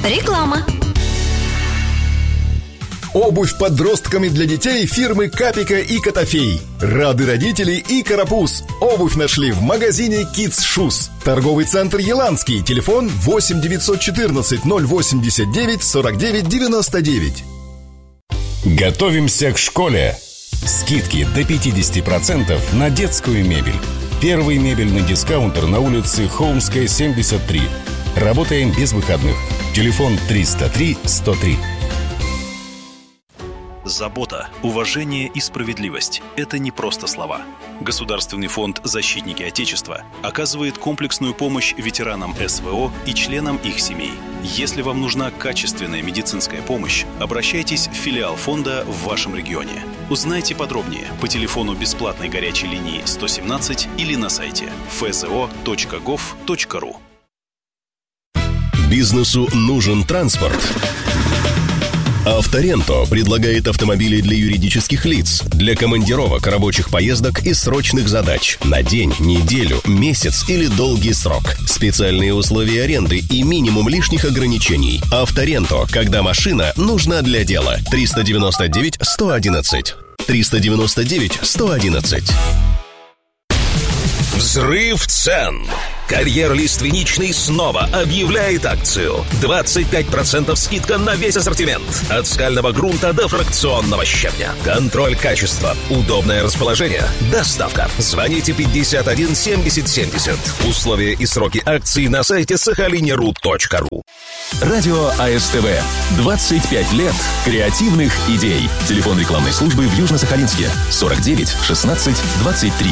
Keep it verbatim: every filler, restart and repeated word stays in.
Реклама. Обувь подростками для детей фирмы Капика и Котофей. Рады родители и Карапуз. Обувь нашли в магазине Kids Shoes. Торговый центр Еланский. Телефон восемь девятьсот четырнадцать ноль восемьдесят девять сорок девять девяносто девять. Готовимся к школе. Скидки до пятьдесят процентов на детскую мебель. Первый мебельный дискаунтер на улице Холмская, семьдесят три. Работаем без выходных. Телефон триста три сто три. Забота, уважение и справедливость – это не просто слова. Государственный фонд «Защитники Отечества» оказывает комплексную помощь ветеранам эс вэ о и членам их семей. Если вам нужна качественная медицинская помощь, обращайтесь в филиал фонда в вашем регионе. Узнайте подробнее по телефону бесплатной горячей линии сто семнадцать или на сайте эф зэ о точка гов точка ру. Бизнесу нужен транспорт. Авторенто предлагает автомобили для юридических лиц, для командировок, рабочих поездок и срочных задач на день, неделю, месяц или долгий срок. Специальные условия аренды и минимум лишних ограничений. Авторенто, когда машина нужна для дела. триста девяносто девять сто одиннадцать. триста девяносто девять сто одиннадцать. Взрыв цен. Карьер Лиственничный снова объявляет акцию. двадцать пять процентов скидка на весь ассортимент. От скального грунта до фракционного щебня. Контроль качества. Удобное расположение. Доставка. Звоните пятьдесят один семьдесят семьдесят. Условия и сроки акции на сайте сахалинеру точка ру. Радио а эс тэ вэ. двадцать пять лет креативных идей. Телефон рекламной службы в Южно-Сахалинске. сорок девять шестнадцать двадцать три.